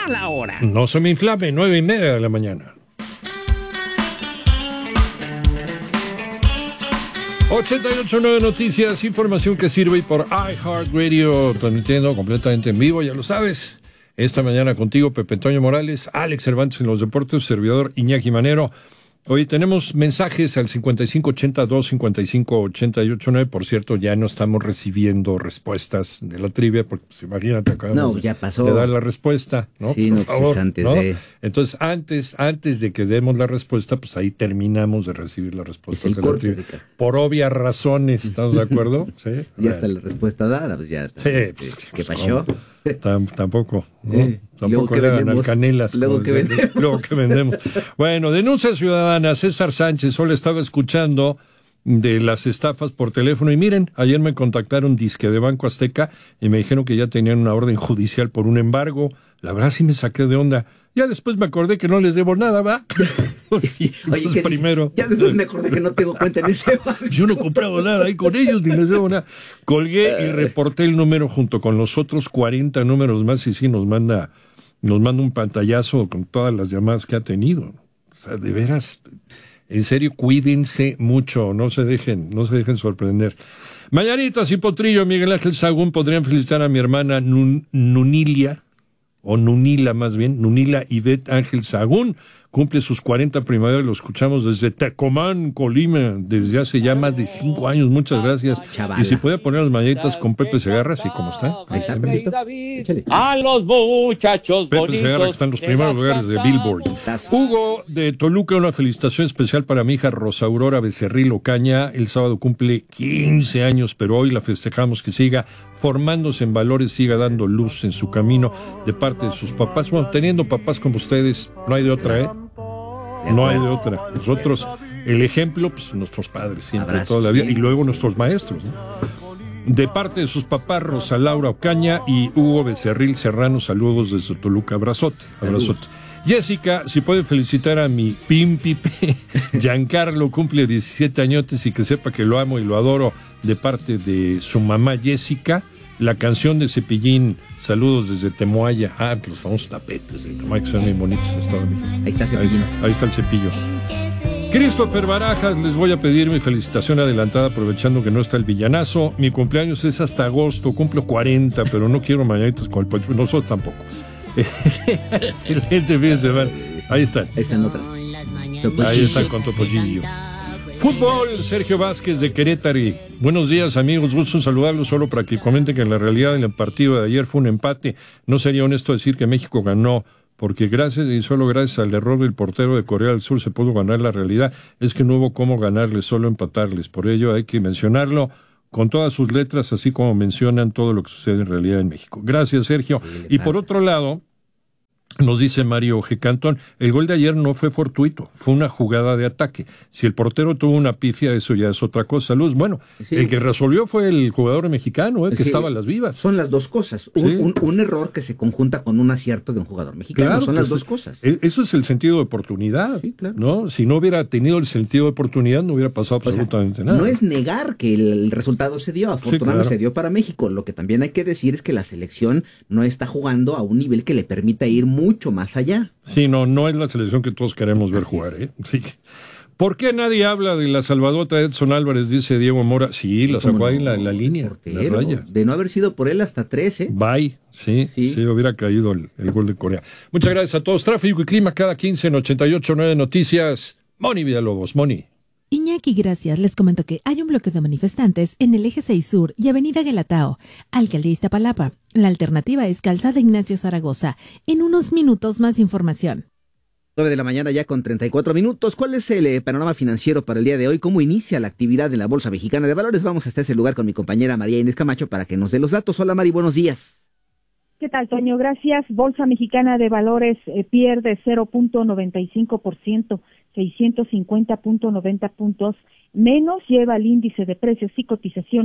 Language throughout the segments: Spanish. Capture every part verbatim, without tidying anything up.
la hora. No se me inflame, nueve y media de la mañana. ochenta y ocho punto nueve Noticias, información que sirve por iHeartRadio, transmitiendo completamente en vivo, ya lo sabes. Esta mañana contigo, Pepe Toño Morales, Alex Cervantes en los deportes, servidor Iñaki Manero. Hoy tenemos mensajes al cincuenta y cinco ochenta dos cincuenta y cinco ochenta y ocho nueve. Por cierto, ya no estamos recibiendo respuestas de la trivia, porque pues, imagínate, acabamos no, ya pasó. de dar la respuesta, ¿no? Sí, Por no, favor, pues antes ¿no? de... Entonces, antes, antes de que demos la respuesta, pues ahí terminamos de recibir la respuesta es el de corte, la trivia. Ricardo. Por obvias razones, ¿estamos de acuerdo? Sí. Ya bueno. está la respuesta dada, pues ya está. Sí, pues, ¿Qué pues, pasó? Tam, tampoco, ¿no? Eh, Tampoco le le hagan canelas. Luego que vendemos. Luego que vendemos. Bueno, denuncia ciudadana. César Sánchez, solo estaba escuchando de las estafas por teléfono y miren, ayer me contactaron disque de Banco Azteca y me dijeron que ya tenían una orden judicial por un embargo. La verdad sí me saqué de onda. Ya después me acordé que no les debo nada, ¿va? Sí, Oye, pues ¿qué primero. dices? Ya después me acordé que no tengo cuenta en ese banco. Yo no he comprado nada ahí con ellos, ni les debo nada. Colgué y reporté el número junto con los otros cuarenta números más y sí nos manda, nos manda un pantallazo con todas las llamadas que ha tenido. O sea, de veras, en serio, cuídense mucho, no se dejen, no se dejen sorprender. Mañanitas y Potrillo, Miguel Ángel Sagún, podrían felicitar a mi hermana Nun, Nunilia, o Nunila más bien, Nunila Ivette Ángel Sagún, cumple sus cuarenta primaveras, lo escuchamos desde Tecomán, Colima, desde hace ya más de cinco años, muchas gracias. Chavala. Y si puede poner las mañanitas con Pepe Segarra, así como está. Ahí está, Pepito. Échale. A los muchachos Pepe bonitos. Segarra, que está en los primeros lugares de Billboard. Hugo de Toluca, una felicitación especial para mi hija Rosa Aurora Becerril Ocaña. El sábado cumple quince años, pero hoy la festejamos, que siga formándose en valores, siga dando luz en su camino de parte de sus papás. Bueno, teniendo papás como ustedes, no hay de otra, ¿eh? No hay de otra. Nosotros, el ejemplo, pues nuestros padres, siempre, Abrazos, toda la vida, sí. y luego nuestros maestros, ¿no? De parte de sus papás, Rosa Laura Ocaña y Hugo Becerril Serrano, saludos desde Toluca, abrazote, abrazote. Jessica, si puede felicitar a mi pimpipe, Giancarlo, cumple diecisiete añotes y que sepa que lo amo y lo adoro de parte de su mamá Jessica. La canción de Cepillín, saludos desde Temoaya. Ah, que los famosos tapetes de Temoaya que son muy bonitos. Estado de México. Ahí está Ahí Cepillín. está, ahí está el cepillo. Christopher Barajas, les voy a pedir mi felicitación adelantada aprovechando que no está el villanazo. Mi cumpleaños es hasta agosto, cumplo cuarenta, pero no quiero mañanitas con el pollo. Nosotros tampoco. Excelente fin de semana. Ahí están. Ahí están otras. Ahí están con Topollillo. Fútbol, Sergio Vázquez de Querétaro. Buenos días, amigos. Gusto saludarlos solo para que comenten que en la realidad del partido de ayer fue un empate. No sería honesto decir que México ganó, porque gracias y solo gracias al error del portero de Corea del Sur se pudo ganar. La realidad es que no hubo cómo ganarles, solo empatarles. Por ello hay que mencionarlo con todas sus letras, así como mencionan todo lo que sucede en realidad en México. Gracias, Sergio. Y por otro lado, nos dice Mario G. Cantón, el gol de ayer no fue fortuito, fue una jugada de ataque. Si el portero tuvo una pifia, eso ya es otra cosa. Luz, bueno, sí. El que resolvió fue el jugador mexicano, eh, que Sí. estaba a las vivas. Son las dos cosas. Un, Sí. un, un error que se conjunta con un acierto de un jugador mexicano. Claro, Son que las eso- dos cosas. e- Eso es el sentido de oportunidad, Sí, claro. ¿no? Si no hubiera tenido el sentido de oportunidad, no hubiera pasado O sea, absolutamente nada. no es negar que el, el resultado se dio, afortunadamente claro. se dio para México. Lo que también hay que decir es que la selección no está jugando a un nivel que le permita ir mucho más allá. Sí, no, no es la selección que todos queremos ver Así jugar, ¿eh? Sí. ¿Por qué nadie habla de la salvadota de Edson Álvarez? Dice Diego Mora. Sí, la sacó ¿Cómo ahí en no? la, en la línea, Portero. la raya. De no haber sido por él hasta trece. Bye, sí, sí, Sí. hubiera caído el, el gol de Corea. Muchas gracias a todos. Tráfico y clima cada quince en ochenta y ocho punto nueve Noticias. Moni Villalobos, Moni. Iñaki, gracias. Les comento que hay un bloque de manifestantes en el Eje seis Sur y Avenida Guelatao, Alcaldía Iztapalapa. La alternativa es Calzada Ignacio Zaragoza. En unos minutos más información. nueve de la mañana ya con treinta y cuatro minutos. ¿Cuál es el eh, panorama financiero para el día de hoy? ¿Cómo inicia la actividad de la Bolsa Mexicana de Valores? Vamos hasta ese lugar con mi compañera María Inés Camacho para que nos dé los datos. Hola Mari, buenos días. ¿Qué tal, Toño? Gracias. Bolsa Mexicana de Valores eh, pierde cero punto noventa y cinco por ciento, seiscientos cincuenta punto noventa puntos menos, lleva el índice de precios y cotizaciones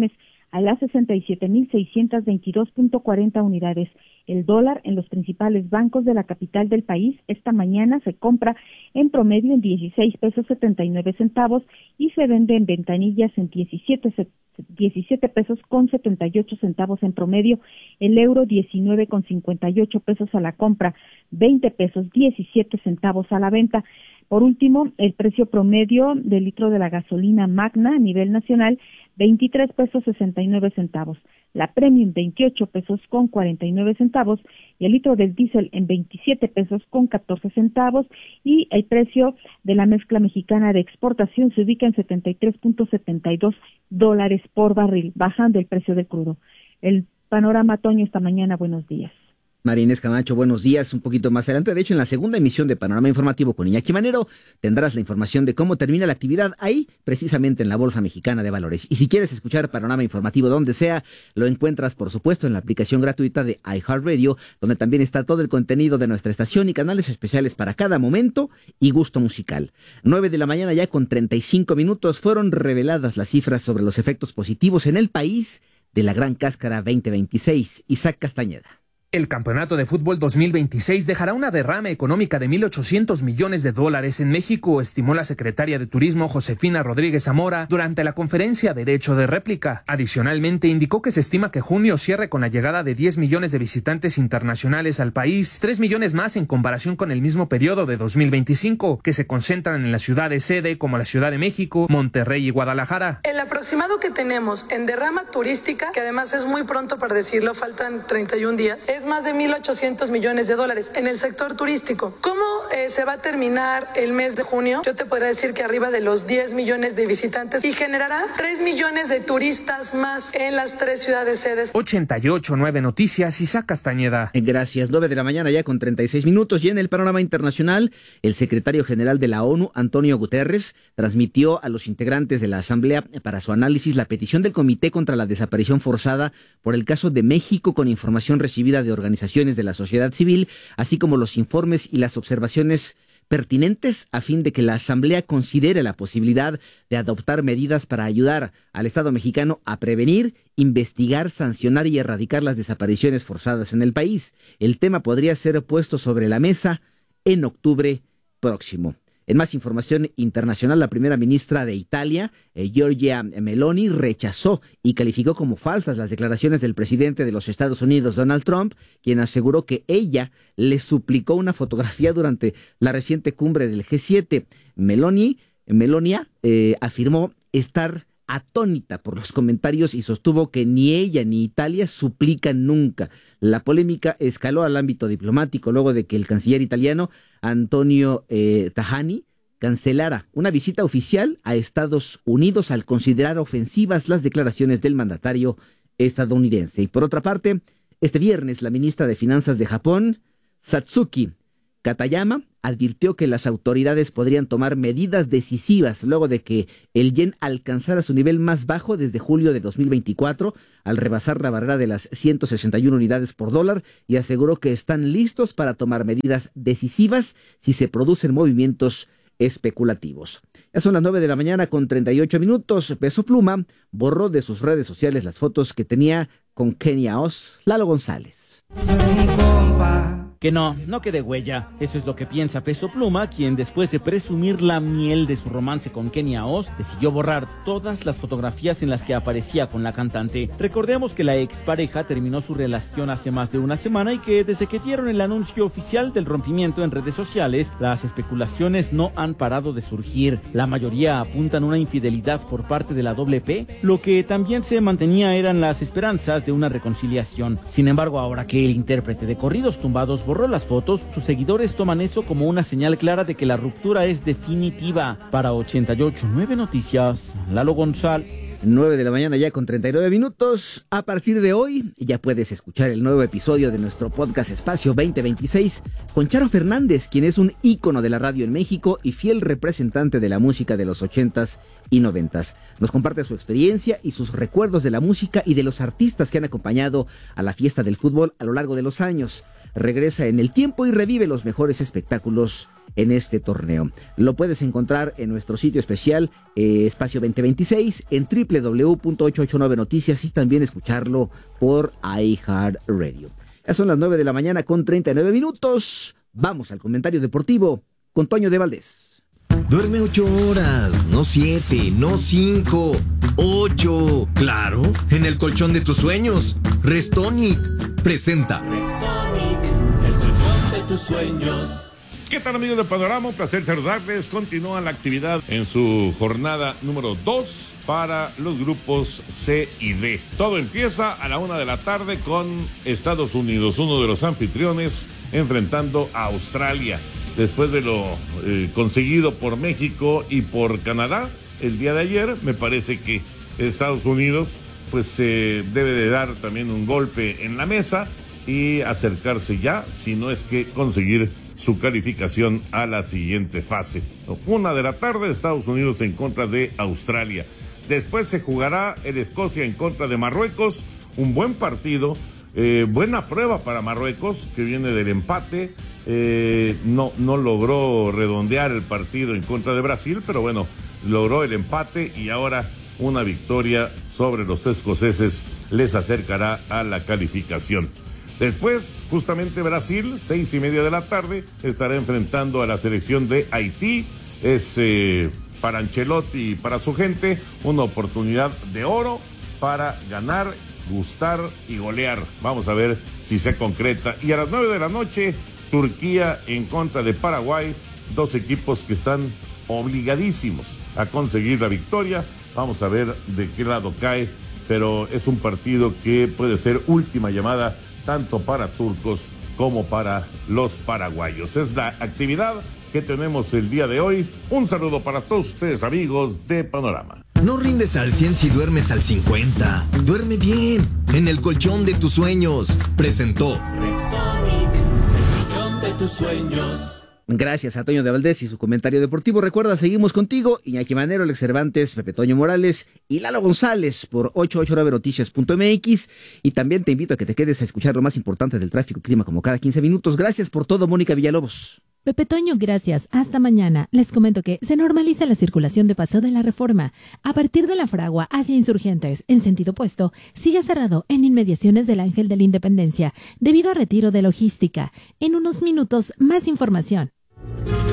a las sesenta y siete mil seiscientos veintidós punto cuarenta unidades. El dólar en los principales bancos de la capital del país esta mañana se compra en promedio en dieciséis pesos setenta y nueve centavos y se vende en ventanillas en diecisiete, diecisiete pesos con setenta y ocho centavos en promedio. El euro diecinueve con cincuenta y ocho pesos a la compra, veinte pesos diecisiete centavos a la venta. Por último, el precio promedio del litro de la gasolina Magna a nivel nacional, veintitrés pesos sesenta y nueve centavos. La Premium, veintiocho pesos con cuarenta y nueve centavos. Y el litro del diésel en veintisiete pesos con catorce centavos. Y el precio de la mezcla mexicana de exportación se ubica en setenta y tres punto setenta y dos dólares por barril, bajando el precio del crudo. El panorama, Toño, esta mañana. Buenos días. María Inés Camacho, buenos días. Un poquito más adelante, de hecho, en la segunda emisión de Panorama Informativo con Iñaki Manero, tendrás la información de cómo termina la actividad ahí, precisamente en la Bolsa Mexicana de Valores. Y si quieres escuchar Panorama Informativo donde sea, lo encuentras, por supuesto, en la aplicación gratuita de iHeartRadio, donde también está todo el contenido de nuestra estación y canales especiales para cada momento y gusto musical. Nueve de la mañana ya con treinta y cinco minutos fueron reveladas las cifras sobre los efectos positivos en el país de la Gran Cáscara veinte veintiséis. Isaac Castañeda. El campeonato de fútbol dos mil veintiséis dejará una derrama económica de mil ochocientos millones de dólares en México, estimó la secretaria de Turismo Josefina Rodríguez Zamora durante la conferencia Derecho de Réplica. Adicionalmente, indicó que se estima que junio cierre con la llegada de diez millones de visitantes internacionales al país, tres millones más en comparación con el mismo periodo de dos mil veinticinco, que se concentran en las ciudades sede como la Ciudad de México, Monterrey y Guadalajara. El aproximado que tenemos en derrama turística, que además es muy pronto para decirlo, faltan treinta y un días, es más de mil ochocientos millones de dólares en el sector turístico. ¿Cómo eh, se va a terminar el mes de junio? Yo te podría decir que arriba de los diez millones de visitantes y generará tres millones de turistas más en las tres ciudades sedes. ochenta y ocho nueve Noticias, Isaac Castañeda. Gracias, nueve de la mañana ya con treinta y seis minutos. Y en el panorama internacional, el secretario general de la ONU, Antonio Guterres, transmitió a los integrantes de la Asamblea para su análisis la petición del Comité contra la Desaparición Forzada por el caso de México con información recibida de organizaciones de la sociedad civil, así como los informes y las observaciones pertinentes a fin de que la Asamblea considere la posibilidad de adoptar medidas para ayudar al Estado mexicano a prevenir, investigar, sancionar y erradicar las desapariciones forzadas en el país. El tema podría ser puesto sobre la mesa en octubre próximo. En más información internacional, la primera ministra de Italia, eh, Giorgia Meloni, rechazó y calificó como falsas las declaraciones del presidente de los Estados Unidos, Donald Trump, quien aseguró que ella le suplicó una fotografía durante la reciente cumbre del G siete. Meloni, Melonia eh, afirmó estar atónita por los comentarios y sostuvo que ni ella ni Italia suplican nunca. La polémica escaló al ámbito diplomático luego de que el canciller italiano Antonio eh, Tajani cancelara una visita oficial a Estados Unidos al considerar ofensivas las declaraciones del mandatario estadounidense. Y por otra parte, este viernes la ministra de Finanzas de Japón, Satsuki Katayama, advirtió que las autoridades podrían tomar medidas decisivas luego de que el yen alcanzara su nivel más bajo desde julio de dos mil veinticuatro, al rebasar la barrera de las ciento sesenta y una unidades por dólar, y aseguró que están listos para tomar medidas decisivas si se producen movimientos especulativos. Ya son las nueve de la mañana con treinta y ocho minutos. Peso Pluma borró de sus redes sociales las fotos que tenía con Kenia Oz. Lalo González. Que no, no quede huella. Eso es lo que piensa Peso Pluma, quien después de presumir la miel de su romance con Kenia Oz, decidió borrar todas las fotografías en las que aparecía con la cantante. Recordemos que la expareja terminó su relación hace más de una semana y que desde que dieron el anuncio oficial del rompimiento en redes sociales, las especulaciones no han parado de surgir. La mayoría apuntan una infidelidad por parte de la doble P, lo que también se mantenía eran las esperanzas de una reconciliación. Sin embargo, ahora que el intérprete de corridos tumbados borró las fotos, sus seguidores toman eso como una señal clara de que la ruptura es definitiva. Para ochenta y ocho nueve Noticias, Lalo González. nueve de la mañana ya con treinta y nueve minutos. A partir de hoy ya puedes escuchar el nuevo episodio de nuestro podcast Espacio veinte veintiséis con Charo Fernández, quien es un ícono de la radio en México y fiel representante de la música de los ochentas y noventas. Nos comparte su experiencia y sus recuerdos de la música y de los artistas que han acompañado a la fiesta del fútbol a lo largo de los años. Regresa en el tiempo y revive los mejores espectáculos en este torneo. Lo puedes encontrar en nuestro sitio especial, eh, Espacio veinte veintiséis, en doble u doble u doble u punto ochocientos ochenta y nueve noticias y también escucharlo por iHeartRadio. Ya son las nueve de la mañana con treinta y nueve minutos. Vamos al comentario deportivo con Toño de Valdés. Duerme ocho horas, no siete, no cinco, ocho. Claro, en el colchón de tus sueños. Restonic presenta. Restonic, el colchón de tus sueños. ¿Qué tal, amigos de Panorama? Un placer saludarles. Continúa la actividad en su jornada número dos para los grupos C y D. Todo empieza a la una de la tarde con Estados Unidos, uno de los anfitriones, enfrentando a Australia. Después de lo eh, conseguido por México y por Canadá el día de ayer, me parece que Estados Unidos pues eh, debe de dar también un golpe en la mesa y acercarse ya, si no es que conseguir su calificación a la siguiente fase. Una de la tarde, Estados Unidos en contra de Australia. Después se jugará el Escocia en contra de Marruecos, un buen partido, eh, buena prueba para Marruecos, que viene del empate, eh, no, no logró redondear el partido en contra de Brasil, pero bueno, logró el empate y ahora una victoria sobre los escoceses les acercará a la calificación. Después, justamente Brasil, seis y media de la tarde, estará enfrentando a la selección de Haití. Es eh, para Ancelotti y para su gente una oportunidad de oro para ganar, gustar y golear. Vamos a ver si se concreta. Y a las nueve de la noche, Turquía en contra de Paraguay, dos equipos que están obligadísimos a conseguir la victoria. Vamos a ver de qué lado cae, pero es un partido que puede ser última llamada tanto para turcos como para los paraguayos. Es la actividad que tenemos el día de hoy. Un saludo para todos ustedes, amigos de Panorama. No rindes al cien si duermes al cincuenta. Duerme bien, en el colchón de tus sueños. Presentó Restonic, el colchón de tus sueños. Gracias a Toño de Valdés y su comentario deportivo. Recuerda, seguimos contigo, Iñaki Manero, Alex Cervantes, Pepe Toño Morales y Lalo González por ochocientos ochenta y nueve noticias punto m x. Y también te invito a que te quedes a escuchar lo más importante del tráfico y clima como cada quince minutos. Gracias por todo, Mónica Villalobos. Pepe Toño, gracias. Hasta mañana. Les comento que se normaliza la circulación de Paseo de la Reforma. A partir de la Fragua hacia Insurgentes, en sentido opuesto, sigue cerrado en inmediaciones del Ángel de la Independencia, debido a retiro de logística. En unos minutos, más información.